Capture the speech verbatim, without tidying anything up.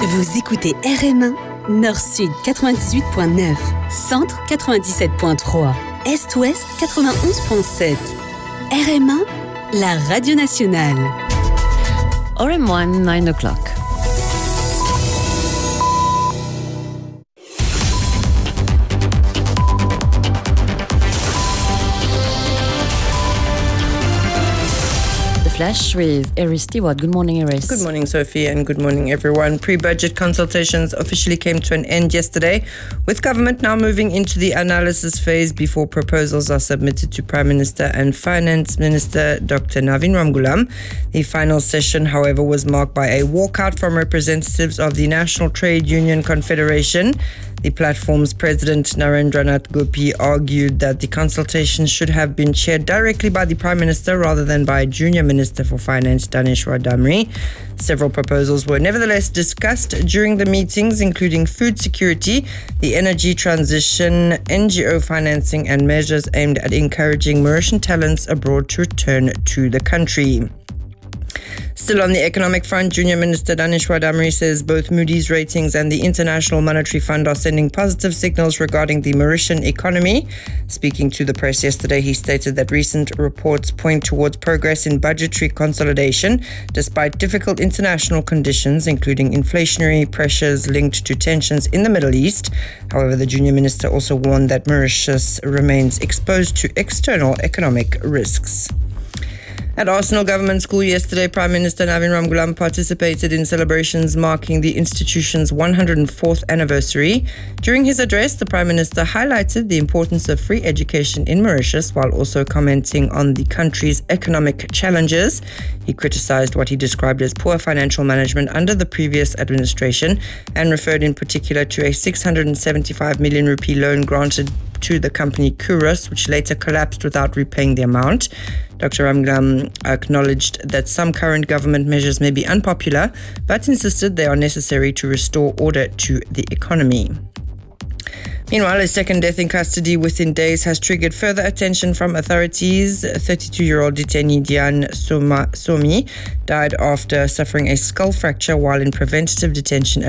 Vous écoutez R M un, Nord-Sud quatre-vingt-dix-huit virgule neuf, Centre quatre-vingt-dix-sept virgule trois, Est-Ouest quatre-vingt-onze virgule sept. R M un, la radio nationale. R M one, nine o'clock. Flash with Eris Stewart. Good morning, Eris. Good morning, Sophie, and good morning, everyone. Pre-budget consultations officially came to an end yesterday, with government now moving into the analysis phase before proposals are submitted to Prime Minister and Finance Minister Doctor Navin Ramgoolam. The final session, however, was marked by a walkout from representatives of the National Trade Union Confederation. The platform's president, Narendranath Gopi, argued that the consultation should have been chaired directly by the Prime Minister rather than by Junior Minister for Finance, Daneshwar Damri. Several proposals were nevertheless discussed during the meetings, including food security, the energy transition, N G O financing, and measures aimed at encouraging Mauritian talents abroad to return to the country. Still on the economic front, Junior Minister Daneshwar Damri says both Moody's ratings and the International Monetary Fund are sending positive signals regarding the Mauritian economy. Speaking to the press yesterday, he stated that recent reports point towards progress in budgetary consolidation, despite difficult international conditions, including inflationary pressures linked to tensions in the Middle East. However, the Junior Minister also warned that Mauritius remains exposed to external economic risks. At Arsenal Government School yesterday, Prime Minister Navin Ramgoolam participated in celebrations marking the institution's one hundred fourth anniversary. During his address, the Prime Minister highlighted the importance of free education in Mauritius while also commenting on the country's economic challenges. He criticized what he described as poor financial management under the previous administration and referred in particular to a six hundred seventy-five million rupee loan granted to the company Kuros, which later collapsed without repaying the amount. Doctor Ramgoolam acknowledged that some current government measures may be unpopular, but insisted they are necessary to restore order to the economy. Meanwhile, a second death in custody within days has triggered further attention from authorities. thirty-two-year-old detainee Diane Soma, Somi died after suffering a skull fracture while in preventative detention